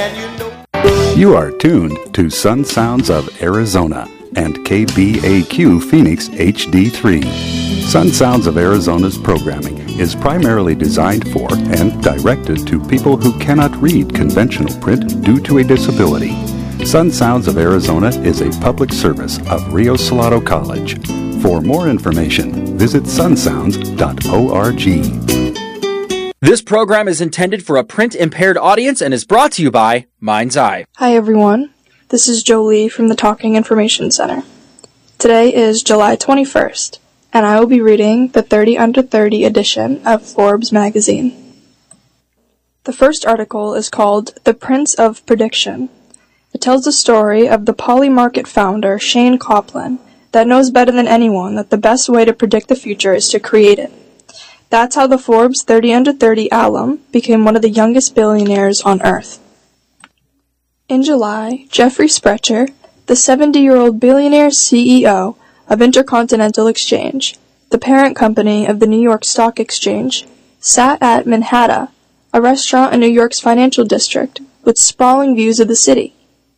You are tuned to Sun Sounds of Arizona and KBAQ Phoenix HD3. Sun Sounds of Arizona's programming is primarily designed for and directed to people who cannot read conventional print due to a disability. Sun Sounds of Arizona is a public service of Rio Salado College. For more information, visit sunsounds.org. This program is intended for a print-impaired audience and is brought to you by Mind's Eye. Hi everyone, this is Jolie from the Talking Information Center. Today is July 21st, and I will be reading the 30 Under 30 edition of Forbes magazine. The first article is called The Prince of Prediction. It tells the story of the Polymarket founder Shane Copeland that knows better than anyone that the best way to predict the future is to create it. That's how the Forbes 30 Under 30 alum became one of the youngest billionaires on Earth. In July, Jeffrey Sprecher, the 70-year-old billionaire CEO of Intercontinental Exchange, the parent company of the New York Stock Exchange, sat at Manhattan, a restaurant in New York's financial district, with sprawling views of the city.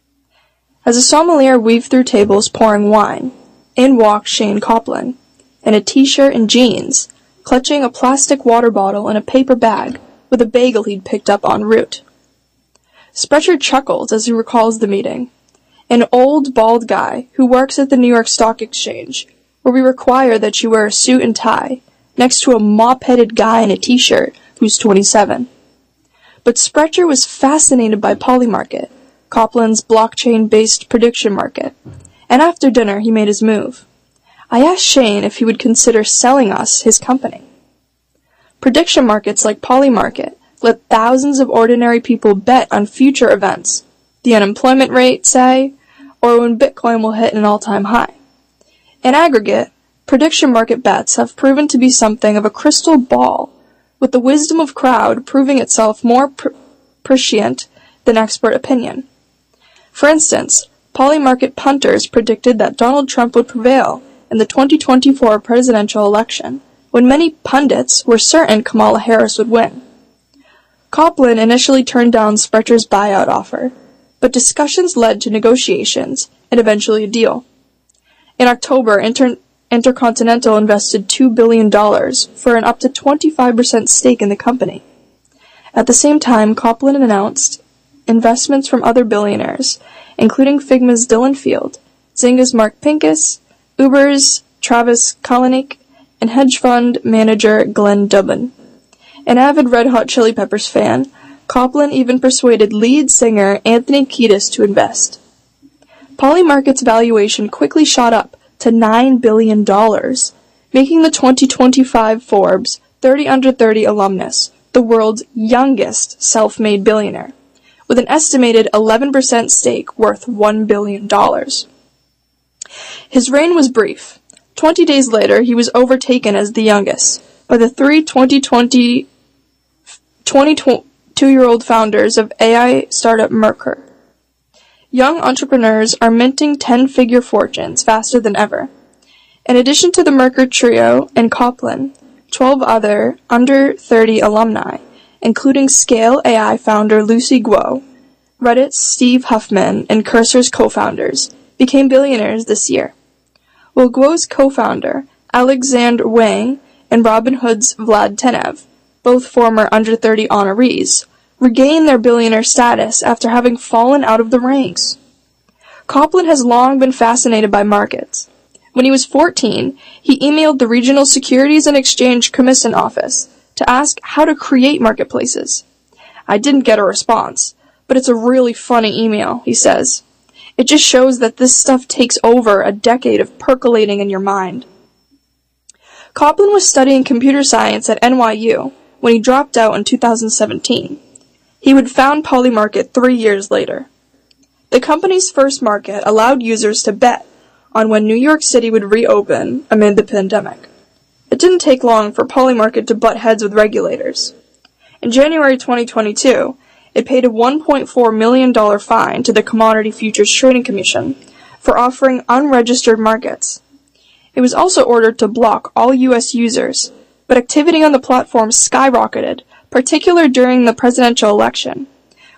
As a sommelier weaved through tables pouring wine, in walked Shane Copeland, in a t-shirt and jeans, clutching a plastic water bottle in a paper bag with a bagel he'd picked up en route. Sprecher chuckles as he recalls the meeting. An old, bald guy who works at the New York Stock Exchange, where we require that you wear a suit and tie, next to a mop-headed guy in a t-shirt who's 27. But Sprecher was fascinated by Polymarket, Copeland's blockchain-based prediction market, and after dinner he made his move. I asked Shane if he would consider selling us his company. Prediction markets like Polymarket let thousands of ordinary people bet on future events, the unemployment rate, say, or when Bitcoin will hit an all-time high. In aggregate, prediction market bets have proven to be something of a crystal ball, with the wisdom of crowd proving itself more prescient than expert opinion. For instance, Polymarket punters predicted that Donald Trump would prevail in the 2024 presidential election, when many pundits were certain Kamala Harris would win. Copeland initially turned down Sprecher's buyout offer, but discussions led to negotiations and eventually a deal. In October, Intercontinental invested $2 billion for an up to 25% stake in the company. At the same time, Copeland announced investments from other billionaires, including Figma's Dylan Field, Zynga's Mark Pincus, Uber's Travis Kalanick, and hedge fund manager Glenn Dubin. An avid Red Hot Chili Peppers fan, Copeland even persuaded lead singer Anthony Kiedis to invest. Polymarket's valuation quickly shot up to $9 billion, making the 2025 Forbes 30 Under 30 alumnus the world's youngest self-made billionaire, with an estimated 11% stake worth $1 billion. His reign was brief. 20 days later, he was overtaken as the youngest by the three 22-year-old founders of AI startup Merkur. Young entrepreneurs are minting 10-figure fortunes faster than ever. In addition to the Merkur trio and Copeland, 12 other under 30 alumni, including Scale AI founder Lucy Guo, Reddit's Steve Huffman, and Cursor's co-founders, became billionaires this year. While Guo's co-founder, Alexander Wang, and Robinhood's Vlad Tenev, both former under 30 honorees, regained their billionaire status after having fallen out of the ranks. Copeland has long been fascinated by markets. When he was 14, he emailed the Regional Securities and Exchange Commission office to ask how to create marketplaces. I didn't get a response, but it's a really funny email, he says. It just shows that this stuff takes over a decade of percolating in your mind. Copeland was studying computer science at NYU when he dropped out in 2017. He would found Polymarket 3 years later. The company's first market allowed users to bet on when New York City would reopen amid the pandemic. It didn't take long for Polymarket to butt heads with regulators. In January 2022, it paid a $1.4 million fine to the Commodity Futures Trading Commission for offering unregistered markets. It was also ordered to block all U.S. users, but activity on the platform skyrocketed, particularly during the presidential election,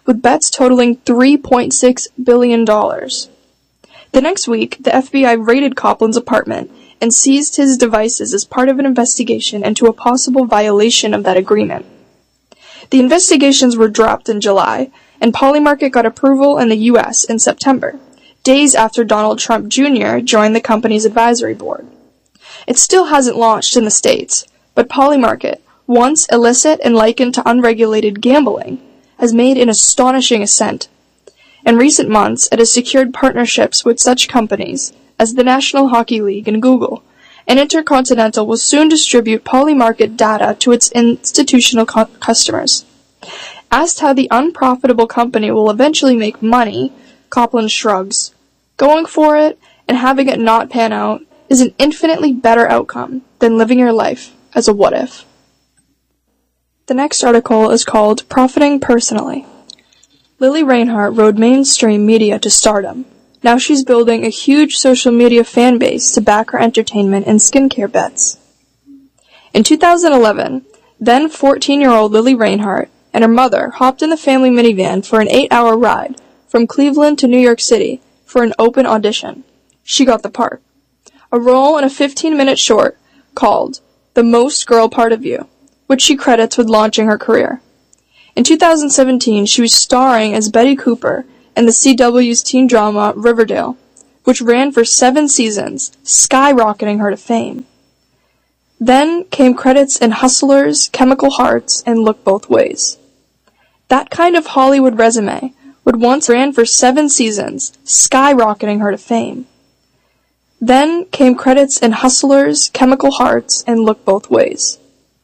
with bets totaling $3.6 billion. The next week, the FBI raided Copland's apartment and seized his devices as part of an investigation into a possible violation of that agreement. The investigations were dropped in July, and Polymarket got approval in the U.S. in September, days after Donald Trump Jr. joined the company's advisory board. It still hasn't launched in the States, but Polymarket, once illicit and likened to unregulated gambling, has made an astonishing ascent. In recent months, it has secured partnerships with such companies as the National Hockey League and Google, and Intercontinental will soon distribute Polymarket data to its institutional customers. Asked how the unprofitable company will eventually make money, Copland shrugs. Going for it and having it not pan out is an infinitely better outcome than living your life as a what-if. The next article is called Profiting Personally. Lily Reinhart rode mainstream media to stardom. Now she's building a huge social media fan base to back her entertainment and skincare bets. In 2011, then 14-year-old Lily Reinhart and her mother hopped in the family minivan for an 8-hour ride from Cleveland to New York City for an open audition. She got the part. A role in a 15-minute short called The Most Girl Part of You, which she credits with launching her career. In 2017, she was starring as Betty Cooper in the CW's teen drama Riverdale, which ran for 7 seasons, skyrocketing her to fame. Then came credits in Hustlers, Chemical Hearts, and Look Both Ways. That kind of Hollywood resume would once ran for 7 seasons, skyrocketing her to fame. Then came credits in Hustlers, Chemical Hearts, and Look Both Ways.